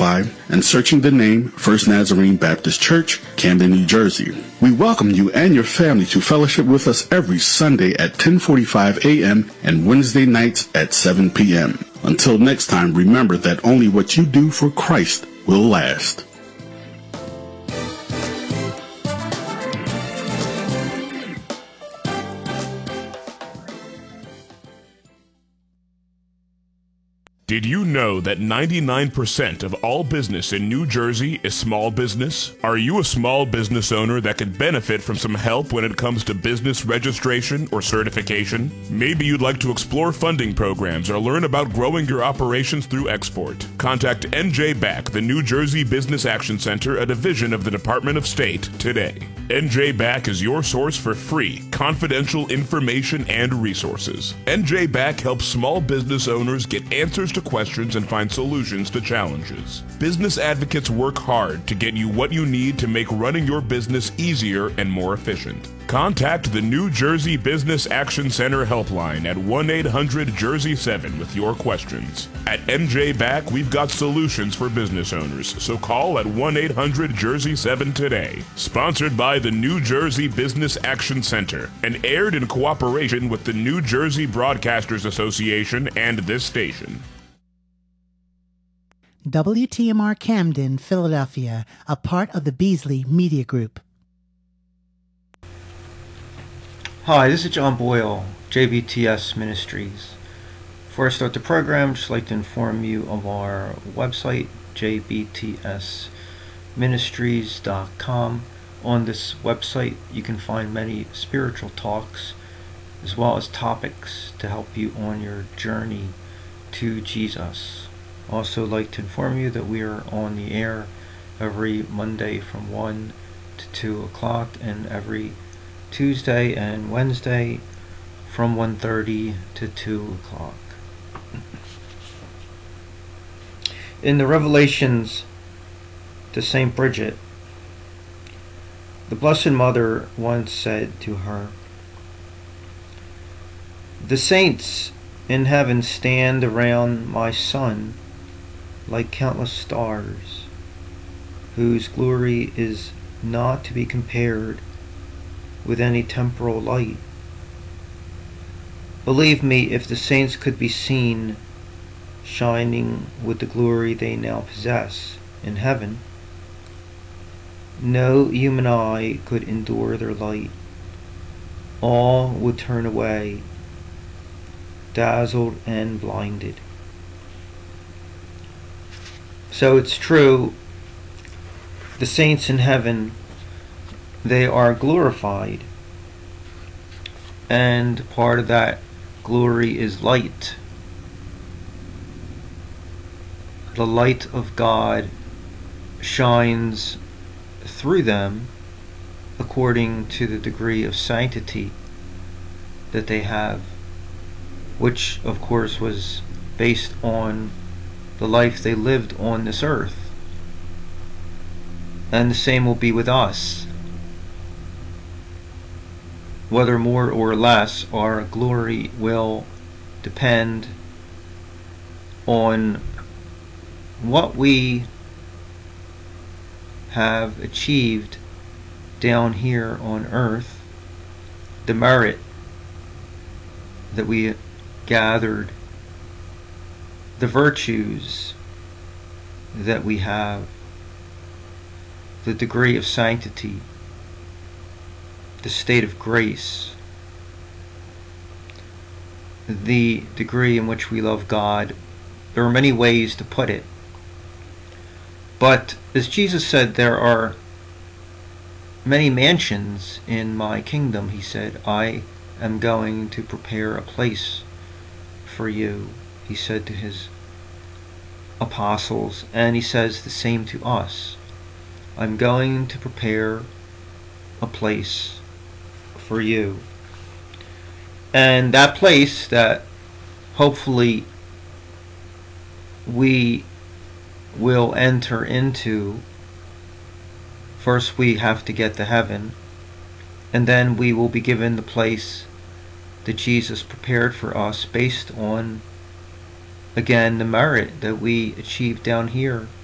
Spotify and searching the name First Nazarene Baptist Church, Camden, New Jersey. We welcome you and your family to fellowship with us every Sunday at 10:45 a.m. and Wednesday nights at 7 p.m. Until next time, remember that only what you do for Christ will last. Did you know that 99% of all business in New Jersey is small business? Are you a small business owner that could benefit from some help when it comes to business registration or certification? Maybe you'd like to explore funding programs or learn about growing your operations through export. Contact NJ BAC, the New Jersey Business Action Center, a division of the Department of State, today. NJ BAC is your source for free, confidential information and resources. NJ BAC helps small business owners get answers to questions and find solutions to challenges. Business advocates work hard to get you what you need to make running your business easier and more efficient. Contact the New Jersey Business Action Center helpline at 1-800-JERSEY-7 with your questions. At NJ BAC, we've got solutions for business owners, so call at 1-800-JERSEY-7 today. Sponsored by the New Jersey Business Action Center and aired in cooperation with the New Jersey Broadcasters Association and this station. WTMR Camden, Philadelphia, a part of the Beasley Media Group. Hi, this is John Boyle, JBTS Ministries. Before I start the program, I'd just like to inform you of our website, jbtsministries.com. On this website, you can find many spiritual talks as well as topics to help you on your journey to Jesus. Also like to inform you that we are on the air every Monday from 1 to 2 o'clock and every Tuesday and Wednesday from 1:30 to 2 o'clock. In the Revelations to St. Bridget, the Blessed Mother once said to her, "The saints in heaven stand around my Son like countless stars, whose glory is not to be compared with any temporal light. Believe me, if the saints could be seen shining with the glory they now possess in heaven, no human eye could endure their light. All would turn away, dazzled and blinded." So it's true, the saints in heaven, they are glorified, and part of that glory is light. The light of God shines through them according to the degree of sanctity that they have, which of course was based on the life they lived on this earth. And the same will be with us. Whether more or less, our glory will depend on what we have achieved down here on earth, the merit that we gathered, the virtues that we have, the degree of sanctity, the state of grace, the degree in which we love God. There are many ways to put it. But as Jesus said, there are many mansions in my kingdom. He said, I am going to prepare a place for you. He said to his apostles, and he says the same to us. I'm going to prepare a place for you. And that place that hopefully we will enter into, first we have to get to heaven, and then we will be given the place that Jesus prepared for us based on, again, the merit that we achieved down here